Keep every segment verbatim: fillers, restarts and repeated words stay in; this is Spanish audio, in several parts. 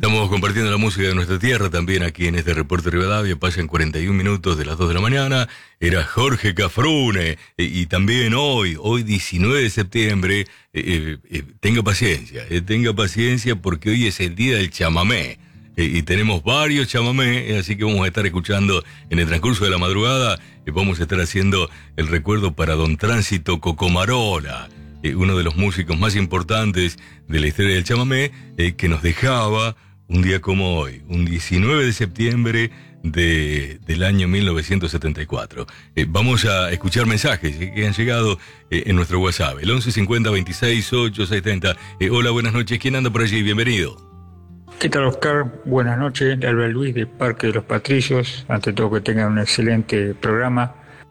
Estamos compartiendo la música de nuestra tierra también aquí en este Reporte Rivadavia. Pasan cuarenta y un minutos de las dos de la mañana. Era Jorge Cafrune. Y, y también hoy, hoy diecinueve de septiembre, eh, eh, eh, tenga paciencia, eh, tenga paciencia porque hoy es el día del chamamé. Eh, y tenemos varios chamamé, eh, así que vamos a estar escuchando en el transcurso de la madrugada. Eh, vamos a estar haciendo el recuerdo para don Tránsito Cocomarola, eh, uno de los músicos más importantes de la historia del chamamé, eh, que nos dejaba un día como hoy, un diecinueve de septiembre de, del año mil novecientos setenta y cuatro. Eh, vamos a escuchar mensajes eh, que han llegado eh, en nuestro WhatsApp, el once cincuenta veintiséis ochenta setenta. Eh, hola, buenas noches, ¿quién anda por allí? Bienvenido. ¿Qué tal, Oscar? Buenas noches, le habla Luis de Parque de los Patricios. Ante todo, que tengan un excelente programa.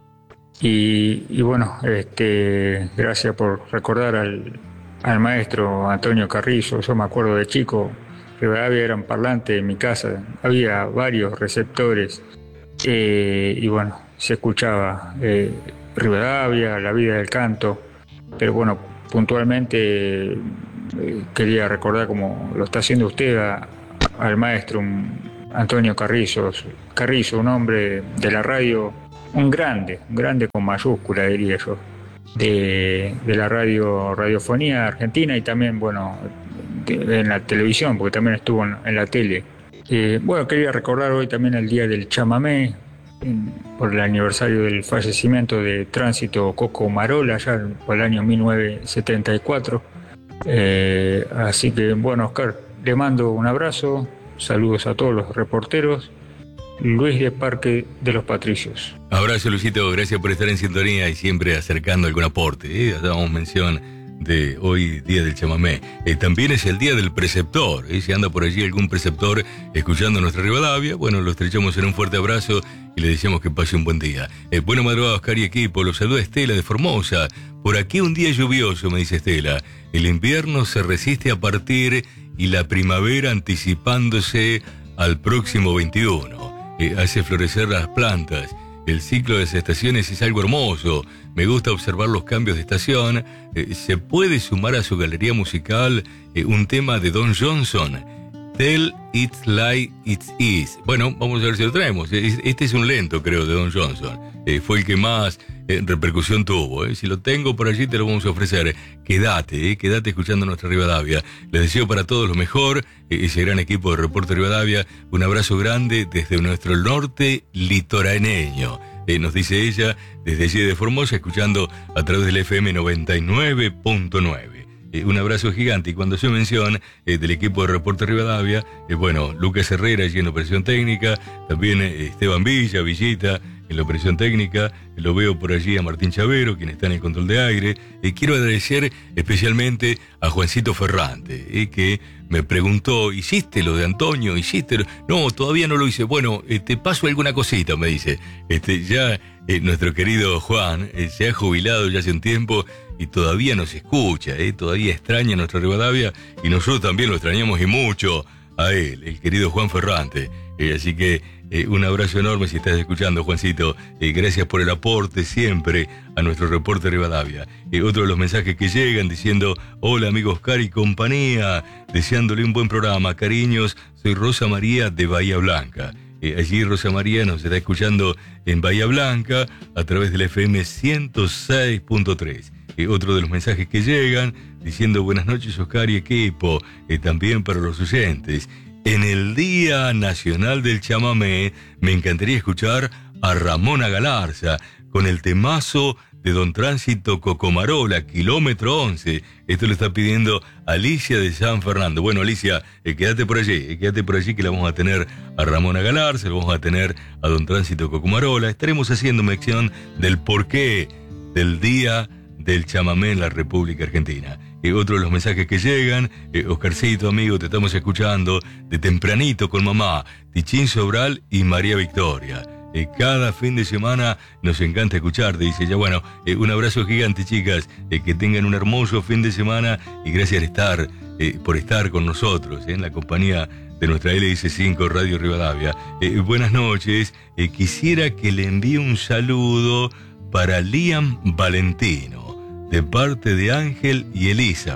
Y, y bueno, este, gracias por recordar al, al maestro Antonio Carrizo. Yo me acuerdo de chico, Rivadavia era un parlante en mi casa, había varios receptores, eh, y bueno, se escuchaba eh, Rivadavia, La Vida del Canto, pero bueno, puntualmente eh, quería recordar, como lo está haciendo usted, a, al maestro un, Antonio Carrizo, Carrizo, un hombre de la radio, un grande, un grande con mayúscula, diría yo, de, de la radio radiofonía argentina y también, bueno, de, en la televisión, porque también estuvo en, en la tele. Eh, bueno, quería recordar hoy también el día del chamamé, en, por el aniversario del fallecimiento de Tránsito Cocomarola, ya por el año mil novecientos setenta y cuatro. Eh, así que, bueno, Oscar, le mando un abrazo, saludos a todos los reporteros. Luis de Parque de los Patricios. Abrazo, Luisito, gracias por estar en sintonía y siempre acercando algún aporte. ¿eh? Damos mención de hoy, día del chamamé. Eh, también es el día del preceptor. ¿eh? Si anda por allí algún preceptor escuchando nuestra Rivadavia, bueno, lo estrechamos en un fuerte abrazo y le deseamos que pase un buen día. Eh, buena madrugada, Oscar y equipo. Los saluda Estela de Formosa. Por aquí un día lluvioso, me dice Estela. El invierno se resiste a partir y la primavera anticipándose al próximo veintiuno. Eh, hace florecer las plantas. El ciclo de las estaciones es algo hermoso. Me gusta observar los cambios de estación. Eh, ¿Se puede sumar a su galería musical eh, un tema de Don Johnson? Tell It Like It Is. Bueno, vamos a ver si lo traemos. Este es un lento, creo, de Don Johnson. Eh, fue el que más eh, repercusión tuvo. Eh. Si lo tengo por allí, te lo vamos a ofrecer. Quédate, eh, quédate escuchando nuestra Rivadavia. Les deseo para todos lo mejor. Eh, ese gran equipo de Reporte Rivadavia. Un abrazo grande desde nuestro norte litoraneño. Eh, nos dice ella, desde allí de Formosa, escuchando a través del F M noventa y nueve punto nueve. Un abrazo gigante. Y cuando se mención eh, del equipo de Reporte Rivadavia, eh, bueno, Lucas Herrera allí en la operación técnica, también eh, Esteban Villa, Villita en la operación técnica, eh, lo veo por allí a Martín Chavero, quien está en el control de aire. Eh, quiero agradecer especialmente a Juancito Ferrante, eh, que me preguntó, ¿hiciste lo de Antonio? ¿Hiciste lo? No, todavía no lo hice. Bueno, eh, te paso alguna cosita, me dice. Este, ya eh, nuestro querido Juan eh, se ha jubilado ya hace un tiempo y todavía nos escucha, ¿eh? Todavía extraña nuestra Rivadavia y nosotros también lo extrañamos y mucho a él, el querido Juan Ferrante. Eh, así que eh, un abrazo enorme si estás escuchando, Juancito. Eh, gracias por el aporte siempre a nuestro Reporte Rivadavia. Eh, otro de los mensajes que llegan diciendo, hola amigo Oscar y compañía, deseándole un buen programa. Cariños, soy Rosa María de Bahía Blanca. Eh, allí Rosa María nos está escuchando en Bahía Blanca a través del F M ciento seis punto tres. Eh, otro de los mensajes que llegan diciendo buenas noches Oscar y equipo, eh, también para los oyentes. En el Día Nacional del Chamamé me encantaría escuchar a Ramona Galarza con el temazo de Don Tránsito Cocomarola, kilómetro once. Esto lo está pidiendo Alicia de San Fernando. Bueno, Alicia, eh, quédate por allí, eh, quédate por allí que la vamos a tener a Ramona Galarza, lo vamos a tener a Don Tránsito Cocomarola. Estaremos haciendo mención del porqué del Día del Chamamé en la República Argentina. Eh, otro de los mensajes que llegan, eh, Oscarcito, amigo, te estamos escuchando de tempranito con mamá, Tichín Sobral y María Victoria. Eh, cada fin de semana nos encanta escucharte, dice ella. Bueno, eh, un abrazo gigante, chicas, eh, que tengan un hermoso fin de semana y gracias por estar, eh, por estar con nosotros eh, en la compañía de nuestra L S cinco Radio Rivadavia. Eh, buenas noches, eh, quisiera que le envíe un saludo para Liam Valentino, de parte de Ángel y Elizabeth.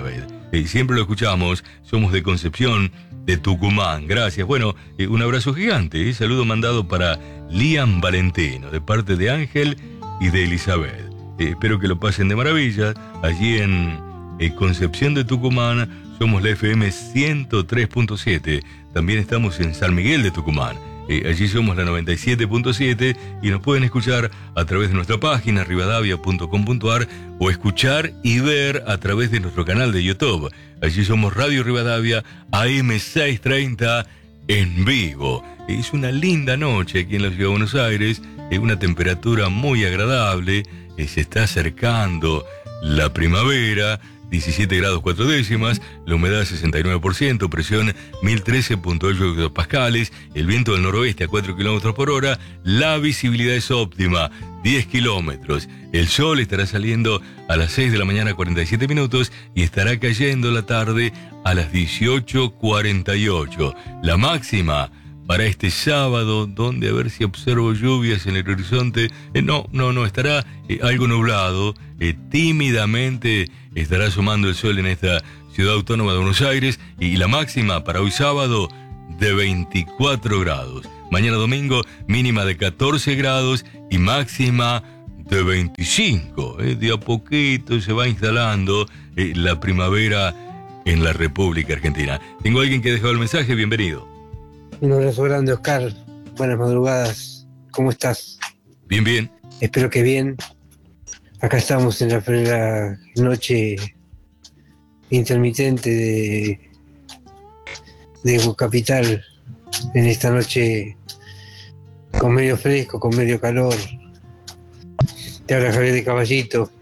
Eh, siempre lo escuchamos, somos de Concepción, de Tucumán. Gracias. Bueno, eh, un abrazo gigante. Eh. Saludo mandado para Liam Valentino, de parte de Ángel y de Elizabeth. Eh, espero que lo pasen de maravilla. Allí en eh, Concepción de Tucumán somos la F M ciento tres punto siete. También estamos en San Miguel de Tucumán. Eh, allí somos la noventa y siete punto siete y nos pueden escuchar a través de nuestra página rivadavia punto com punto ar o escuchar y ver a través de nuestro canal de YouTube. Allí somos Radio Rivadavia A M seiscientos treinta en vivo. Es una linda noche aquí en la Ciudad de Buenos Aires, es una temperatura muy agradable, eh, se está acercando la primavera. diecisiete grados cuatro décimas, la humedad sesenta y nueve por ciento, presión mil trece punto ocho hectopascales, el viento del noroeste a cuatro kilómetros por hora, la visibilidad es óptima, diez kilómetros. El sol estará saliendo a las seis de la mañana cuarenta y siete minutos y estará cayendo la tarde a las dieciocho cuarenta y ocho. La máxima para este sábado, donde a ver si observo lluvias en el horizonte, eh, no, no, no, estará eh, algo nublado, eh, tímidamente estará asomando el sol en esta ciudad autónoma de Buenos Aires, y la máxima para hoy sábado de veinticuatro grados. Mañana domingo mínima de catorce grados y máxima de veinticinco. Eh, de a poquito se va instalando eh, la primavera en la República Argentina. Tengo a alguien que ha dejado el mensaje, bienvenido. Un abrazo grande, Oscar. Buenas madrugadas. ¿Cómo estás? Bien, bien. Espero que bien. Acá estamos en la primera noche intermitente de, de Capital. En esta noche con medio fresco, con medio calor. Te habla Javier de Caballito.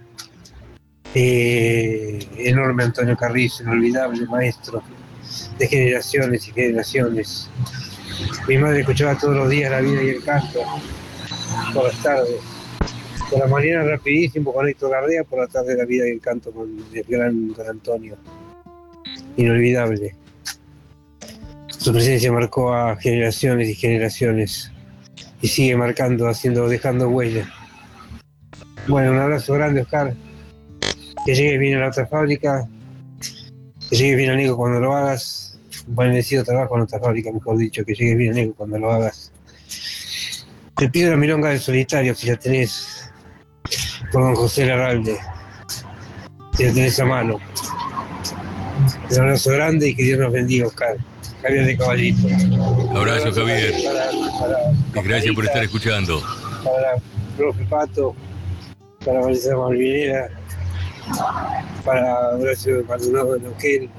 Eh, enorme Antonio Carrizo, inolvidable maestro de generaciones y generaciones. Mi madre escuchaba todos los días La Vida y el Canto, por las tardes. Por la mañana rapidísimo con Héctor Gardea, por la tarde La Vida y el Canto con el gran Don Antonio. Inolvidable. Su presencia marcó a generaciones y generaciones y sigue marcando, haciendo, dejando huella. Bueno, un abrazo grande, Oscar. Que llegues bien a la otra fábrica, que llegues bien a Nico cuando lo hagas. Un bendecido trabajo en otra fábrica, mejor dicho, que llegues bien, Nico, cuando lo hagas. Te pido la milonga del solitario, si la tenés, por don José Larralde, si la tenés a mano. Un abrazo grande y que Dios nos bendiga, Oscar. Javier de Caballito. Abrazo, Javier. Para, para Gracias por estar escuchando. Para profe Pato, para Vanessa Malvinera, para Horacio Maldonado de Neuquén,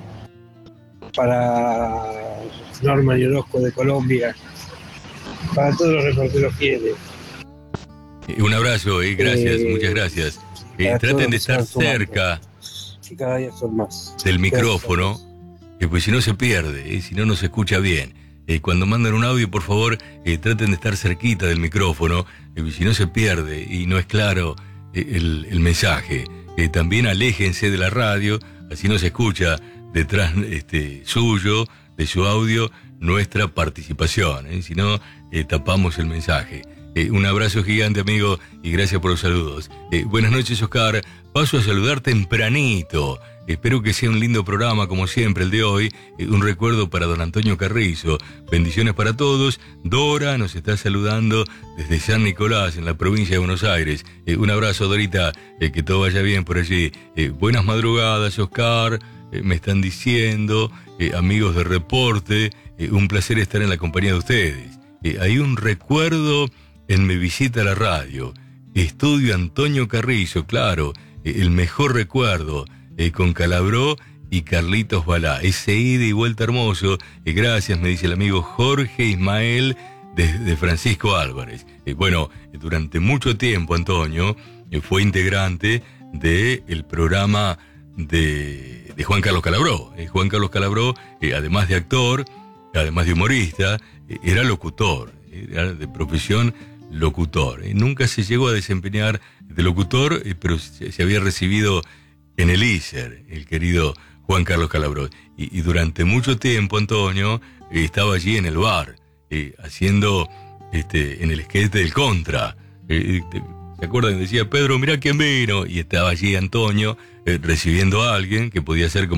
para Norman y Orozco de Colombia, para todos los reporteros fieles. Un abrazo, eh, gracias, Eh, muchas gracias. Eh, traten de estar cerca Y cada día son más. del micrófono, eh, pues si no se pierde, eh, si no no se escucha bien. Eh, cuando mandan un audio, por favor, eh, traten de estar cerquita del micrófono, eh, si no se pierde y no es claro eh, el, el mensaje. Eh, también aléjense de la radio, así no se escucha detrás este, suyo, de su audio, nuestra participación, ¿eh? Si no, eh, tapamos el mensaje. Eh, un abrazo gigante, amigo, y gracias por los saludos. Eh, buenas noches, Oscar. Paso a saludar tempranito. Espero que sea un lindo programa, como siempre, el de hoy. Eh, un recuerdo para don Antonio Carrizo. Bendiciones para todos. Dora nos está saludando desde San Nicolás, en la provincia de Buenos Aires. Eh, un abrazo, Dorita. Eh, que todo vaya bien por allí. Eh, buenas madrugadas, Oscar. Eh, me están diciendo, eh, amigos de Reporte, eh, un placer estar en la compañía de ustedes. Eh, hay un recuerdo en mi visita a la radio. Estudio Antonio Carrizo, claro, eh, el mejor recuerdo, eh, con Calabró y Carlitos Balá. Ese ida y vuelta hermoso. Eh, gracias, me dice el amigo Jorge Ismael de, de Francisco Álvarez. Eh, bueno, eh, durante mucho tiempo, Antonio eh, fue integrante del programa de, de Juan Carlos Calabró. Eh, Juan Carlos Calabró, eh, además de actor, además de humorista, eh, era locutor, era de profesión locutor. Eh, nunca se llegó a desempeñar de locutor, eh, pero se, se había recibido en el I S E R, el querido Juan Carlos Calabró. Y, y durante mucho tiempo, Antonio, eh, estaba allí en el bar, eh, haciendo este, en el esquete del Contra. Eh, te, ¿Se acuerdan? Decía, Pedro, mirá quién vino. Y estaba allí Antonio, eh, recibiendo a alguien que podía ser como,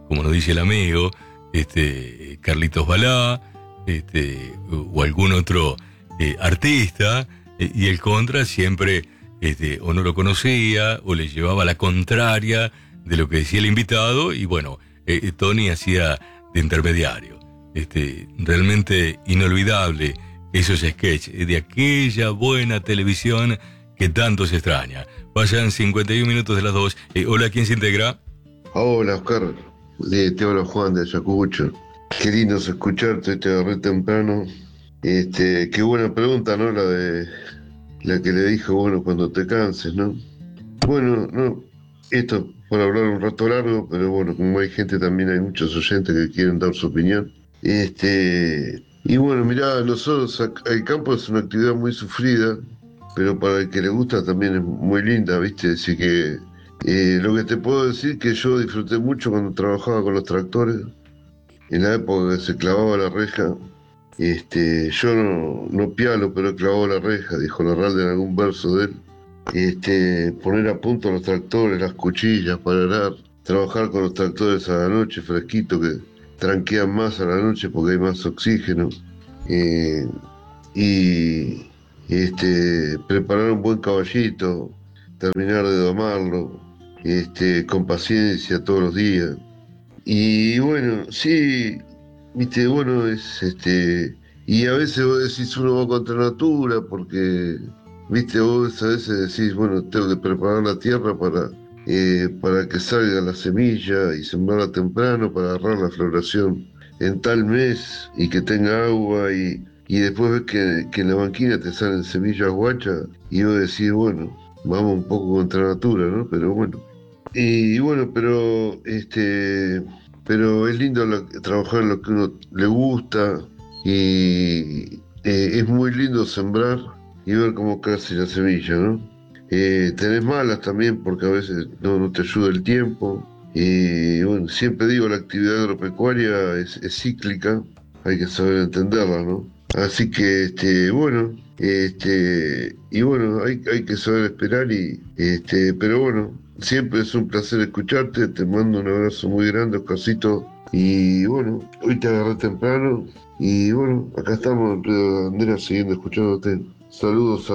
como nos dice el amigo, este, Carlitos Balá, este, o algún otro eh, artista, eh, y el contra siempre este, o no lo conocía, o le llevaba la contraria de lo que decía el invitado, y bueno, eh, Tony hacía de intermediario. Este, realmente inolvidable esos sketches de aquella buena televisión que tanto se extraña. Pasan cincuenta y un minutos de las dos. Eh, hola, ¿quién se integra? Hola, Oscar. Eh, te habla Juan de Ayacucho. Qué lindo es escucharte, te agarré temprano. Este, qué buena pregunta, ¿no? La de la que le dijo, bueno, cuando te canses, ¿no? Bueno, no, esto por hablar un rato largo, pero bueno, como hay gente también, hay muchos oyentes que quieren dar su opinión. Este, y bueno, mirá, nosotros, el campo es una actividad muy sufrida, pero para el que le gusta también es muy linda, ¿viste? Así que eh, lo que te puedo decir que yo disfruté mucho cuando trabajaba con los tractores, en la época que se clavaba la reja. Este, yo no, no pialo, pero he clavado la reja, dijo Larralde en algún verso de él. Este, poner a punto los tractores, las cuchillas para arar, trabajar con los tractores a la noche, fresquito, que tranquean más a la noche porque hay más oxígeno. Eh, y este, preparar un buen caballito, terminar de domarlo, este, con paciencia todos los días. Y bueno, sí, viste, bueno, es este. Y a veces vos decís uno va contra natura, porque, viste, vos a veces decís, bueno, tengo que preparar la tierra para, eh, para que salga la semilla y sembrarla temprano para agarrar la floración en tal mes y que tenga agua y, y después ves que, que en la banquina te salen semillas guachas y vos decís, bueno, vamos un poco contra natura, ¿no? Pero bueno. Y bueno, pero este, pero es lindo lo, trabajar en lo que uno le gusta y eh, es muy lindo sembrar y ver cómo crece la semilla, ¿no? Eh, tenés malas también porque a veces no, no te ayuda el tiempo. Y bueno, siempre digo, la actividad agropecuaria es, es cíclica, hay que saber entenderla, ¿no? Así que, este, bueno, este, y bueno, hay, hay que saber esperar y, este, pero bueno, siempre es un placer escucharte, te mando un abrazo muy grande, Oscarcito, y bueno, hoy te agarré temprano, y bueno, acá estamos en Río de Bandera siguiendo escuchándote. Saludos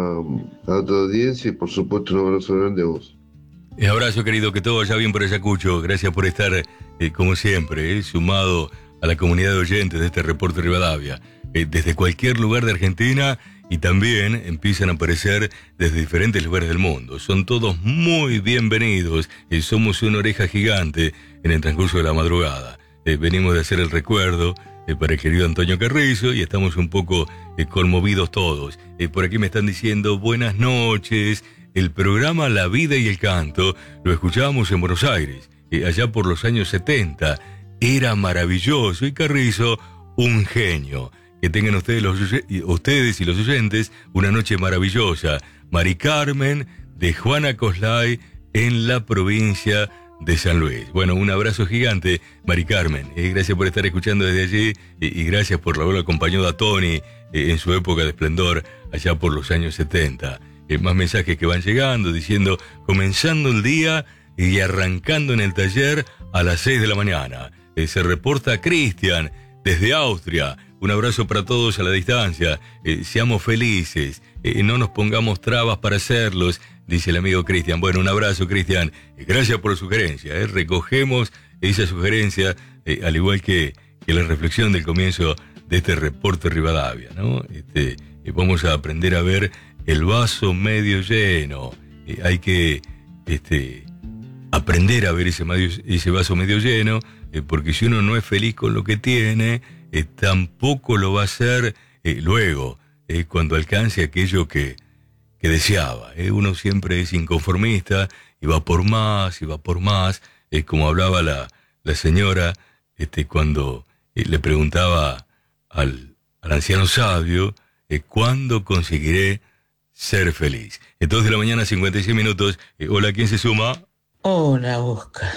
a, a tu audiencia y por supuesto un abrazo grande a vos. Un abrazo, querido, que todo vaya bien por Ayacucho. Gracias por estar, eh, como siempre, eh, sumado a la comunidad de oyentes de este Reporte Rivadavia. Eh, desde cualquier lugar de Argentina y también empiezan a aparecer desde diferentes lugares del mundo. Son todos muy bienvenidos. Eh, somos una oreja gigante en el transcurso de la madrugada. Eh, venimos de hacer el recuerdo eh, para el querido Antonio Carrizo y estamos un poco eh, conmovidos todos. Eh, por aquí me están diciendo buenas noches. El programa La Vida y el Canto lo escuchábamos en Buenos Aires, eh, allá por los años setenta. Era maravilloso y Carrizo, un genio. Que tengan ustedes, los, ustedes y los oyentes una noche maravillosa. Mari Carmen de Juana Coslay en la provincia de San Luis. Bueno, un abrazo gigante, Mari Carmen. Eh, gracias por estar escuchando desde allí eh, y gracias por haber acompañado a Tony eh, en su época de esplendor allá por los años setenta. Eh, más mensajes que van llegando diciendo, comenzando el día y arrancando en el taller a las seis de la mañana. Eh, se reporta Cristian desde Austria. Un abrazo para todos a la distancia. Eh, seamos felices. Eh, no nos pongamos trabas para hacerlos, dice el amigo Cristian. Bueno, un abrazo, Cristian. Eh, gracias por la sugerencia. Eh. Recogemos esa sugerencia, eh, al igual que, que la reflexión del comienzo de este Reporte Rivadavia, ¿no? Este, eh, vamos a aprender a ver el vaso medio lleno. Eh, hay que este, aprender a ver ese, medio, ese vaso medio lleno, eh, porque si uno no es feliz con lo que tiene, eh, tampoco lo va a ser eh, luego, eh, cuando alcance aquello que, que deseaba. Eh. Uno siempre es inconformista y va por más, y va por más. Es eh, como hablaba la, la señora este, cuando eh, le preguntaba al, al anciano sabio, eh, ¿cuándo conseguiré ser feliz? Entonces de la mañana, cincuenta y seis minutos. Eh, hola, ¿quién se suma? Hola, Oscar.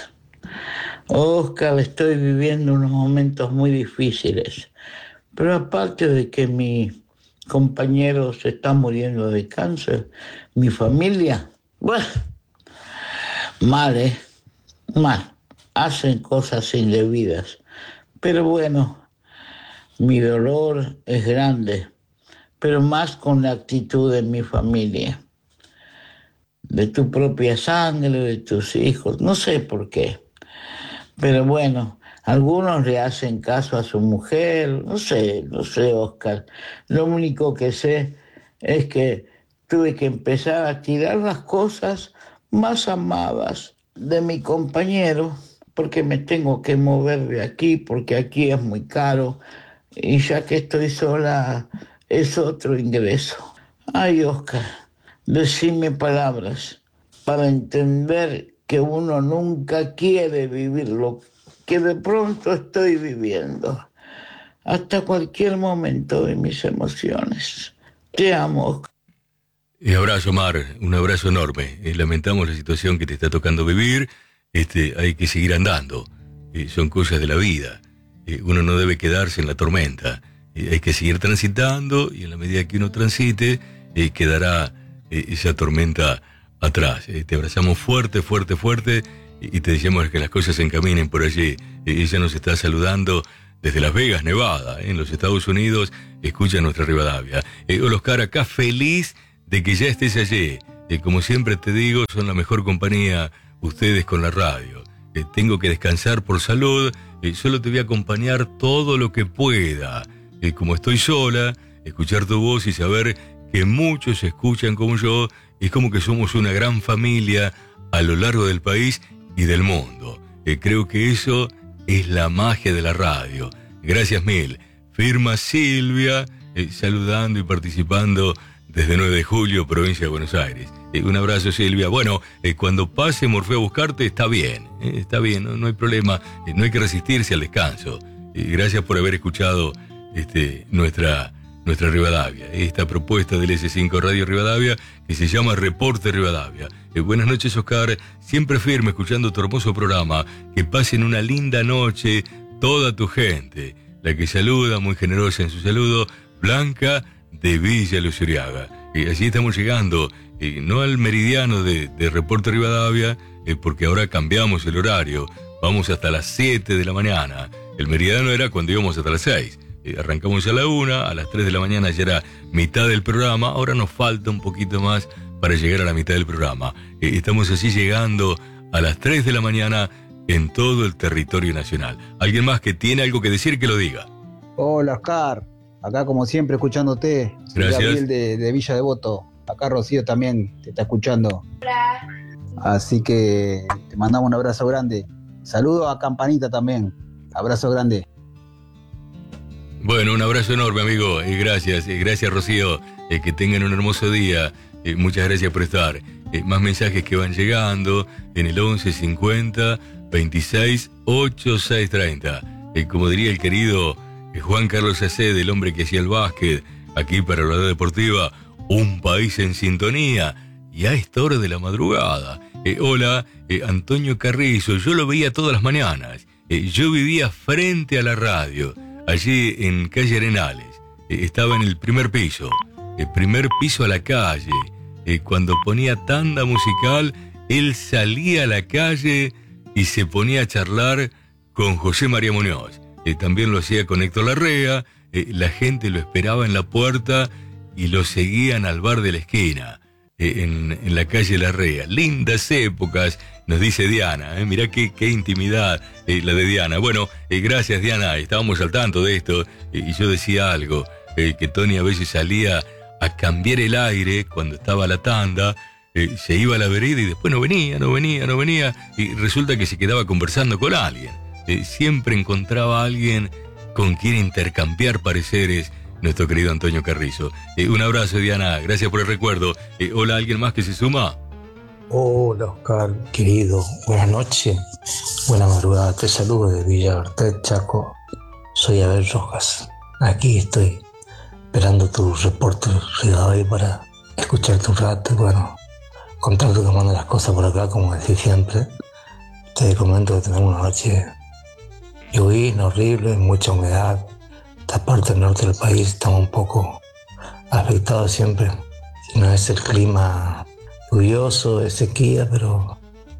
Oscar, estoy viviendo unos momentos muy difíciles. Pero aparte de que mi compañero se está muriendo de cáncer, mi familia, bueno, mal, ¿eh? Mal. hacen cosas indebidas. Pero bueno, mi dolor es grande, pero más con la actitud de mi familia, de tu propia sangre, de tus hijos, no sé por qué. Pero bueno, algunos le hacen caso a su mujer, no sé, no sé, Oscar. Lo único que sé es que tuve que empezar a tirar las cosas más amadas de mi compañero, porque me tengo que mover de aquí, porque aquí es muy caro, y ya que estoy sola, es otro ingreso. Ay, Oscar, decime palabras para entender que uno nunca quiere vivir lo que de pronto estoy viviendo, hasta cualquier momento de mis emociones. Te amo, Oscar. Y abrazo, Mar, un abrazo enorme. Eh, lamentamos la situación que te está tocando vivir. Este, hay que seguir andando. Eh, son cosas de la vida. Eh, uno no debe quedarse en la tormenta. Eh, hay que seguir transitando y en la medida que uno transite, eh, quedará eh, esa tormenta atrás. Eh, te abrazamos fuerte, fuerte, fuerte y, y te deseamos que las cosas se encaminen por allí. Eh, ella nos está saludando desde Las Vegas, Nevada, eh, en los Estados Unidos. Escucha nuestra Rivadavia. Eh, hola, Oscar, acá feliz de que ya estés allí. Eh, como siempre te digo, son la mejor compañía ustedes con la radio. Eh, tengo que descansar por salud, eh, solo te voy a acompañar todo lo que pueda. Eh, como estoy sola, escuchar tu voz y saber que muchos escuchan como yo, es como que somos una gran familia a lo largo del país y del mundo. Eh, creo que eso es la magia de la radio. Gracias mil. Firma Silvia, eh, saludando y participando desde nueve de julio, provincia de Buenos Aires. Eh, un abrazo, Silvia. Bueno, eh, cuando pase Morfeo a buscarte, está bien, eh, está bien, no, no hay problema, eh, no hay que resistirse al descanso. Eh, gracias por haber escuchado este, nuestra, nuestra Rivadavia, esta propuesta del ese cinco Radio Rivadavia, que se llama Reporte Rivadavia. Eh, buenas noches, Oscar, siempre firme escuchando tu hermoso programa, que pasen una linda noche toda tu gente. La que saluda, muy generosa en su saludo, Blanca de Villa Luzuriaga. Y así estamos llegando, eh, no al meridiano de, de Reporte Rivadavia, eh, porque ahora cambiamos el horario, vamos hasta las siete de la mañana. El meridiano era cuando íbamos hasta las seis. Eh, arrancamos a la una, a las tres de la mañana ya era mitad del programa, ahora nos falta un poquito más para llegar a la mitad del programa. Eh, estamos así llegando a las tres de la mañana en todo el territorio nacional. ¿Alguien más que tiene algo que decir, que lo diga? Hola, Oscar. Acá como siempre escuchándote. Soy Gracias. Gabriel de, de Villa Devoto. Acá Rocío también te está escuchando. Hola. Así que te mandamos un abrazo grande. Saludos a Campanita también. Abrazo grande. Bueno, un abrazo enorme, amigo. Y gracias, y gracias, Rocío. Eh, que tengan un hermoso día. Eh, muchas gracias por estar. Eh, más mensajes que van llegando en el once cincuenta veintiséis ochenta y seis treinta. Eh, como diría el querido Juan Carlos Aced, el hombre que hacía el básquet, aquí para la deportiva, un país en sintonía, y a esta hora de la madrugada. Eh, hola, eh, Antonio Carrizo, yo lo veía todas las mañanas. Eh, yo vivía frente a la radio, allí en calle Arenales. Eh, estaba en el primer piso, el primer piso a la calle. Eh, cuando ponía tanda musical, él salía a la calle y se ponía a charlar con José María Muñoz. Eh, también lo hacía con Héctor Larrea, eh, la gente lo esperaba en la puerta y lo seguían al bar de la esquina, eh, en, en la calle Larrea. Lindas épocas, nos dice Diana, eh, mirá qué, qué intimidad eh, la de Diana. Bueno, eh, gracias Diana, estábamos al tanto de esto, eh, y yo decía algo, eh, que Tony a veces salía a cambiar el aire cuando estaba la tanda, eh, se iba a la vereda y después no venía, no venía, no venía, y resulta que se quedaba conversando con alguien. Eh, siempre encontraba a alguien con quien intercambiar pareceres, nuestro querido Antonio Carrizo. Eh, un abrazo, Diana, gracias por el recuerdo. Eh, hola, ¿alguien más que se suma? Hola, Oscar, querido, buenas noches, buena madrugada, te saludo de Villa Bertet, Chaco. Soy Abel Rojas, aquí estoy esperando tu reporte Rivadavia para escucharte un rato y bueno, contarte cómo andan las cosas por acá, como decís siempre. Te comento que tenemos una noche llovizna, horrible, mucha humedad. Esta parte del norte del país estamos un poco afectados siempre. No es el clima lluvioso, es sequía, pero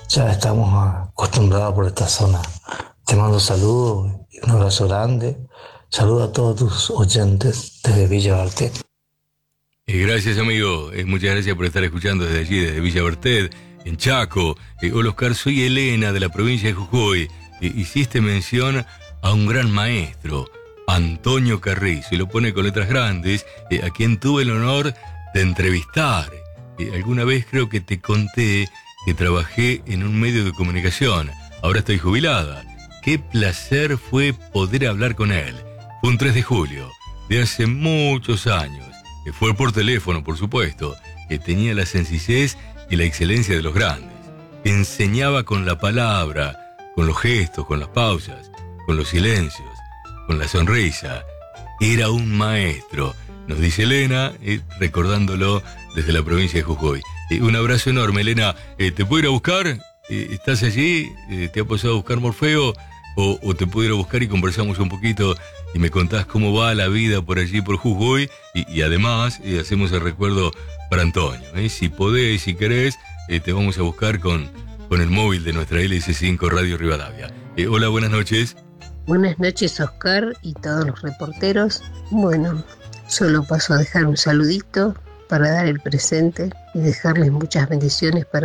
ya estamos acostumbrados por esta zona. Te mando saludos y un abrazo grande. Saludos a todos tus oyentes desde Villa Bartet. Eh, gracias, amigo. Eh, muchas gracias por estar escuchando desde allí, desde Villa Bartet, en Chaco. Eh, hola, Oscar, soy Elena de la provincia de Jujuy. Eh, hiciste mención a un gran maestro, Antonio Carrizo, y lo pone con letras grandes, eh, a quien tuve el honor de entrevistar. Eh, alguna vez creo que te conté que trabajé en un medio de comunicación. Ahora estoy jubilada. Qué placer fue poder hablar con él. Fue un tres de julio de hace muchos años. Eh, fue por teléfono, por supuesto, que tenía la sencillez y la excelencia de los grandes. Enseñaba con la palabra, con los gestos, con las pausas, con los silencios, con la sonrisa. Era un maestro, nos dice Elena, eh, recordándolo desde la provincia de Jujuy. Eh, un abrazo enorme, Elena. Eh, ¿Te puedo ir a buscar? Eh, ¿Estás allí? Eh, ¿Te ha pasado a buscar Morfeo? O, o te puedo ir a buscar y conversamos un poquito y me contás cómo va la vida por allí, por Jujuy, y, y además eh, hacemos el recuerdo para Antonio. ¿eh? Si podés, si querés, eh, te vamos a buscar con, con el móvil de nuestra L S cinco Radio Rivadavia. Eh, hola, buenas noches. Buenas noches, Oscar y todos los reporteros. Bueno, solo paso a dejar un saludito para dar el presente y dejarles muchas bendiciones para